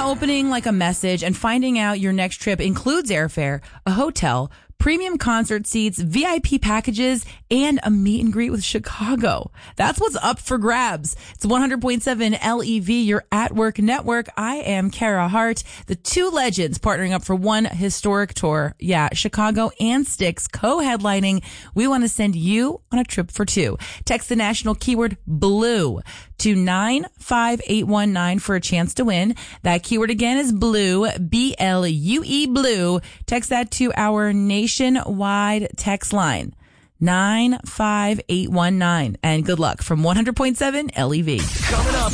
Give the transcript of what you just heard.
opening like a message and finding out your next trip includes airfare, a hotel, premium concert seats, VIP packages, and a meet and greet with Chicago. That's what's up for grabs. It's 100.7 LEV, your at work network. I am Kara Hart, the two legends partnering up for one historic tour. Yeah, Chicago and Styx co-headlining. We want to send you on a trip for two. Text the national keyword BLUE to 95819 for a chance to win. That keyword again is BLUE, BLUE, BLUE. Text that to our nationwide text line, 95819. And good luck from 100.7 LEV. Coming up.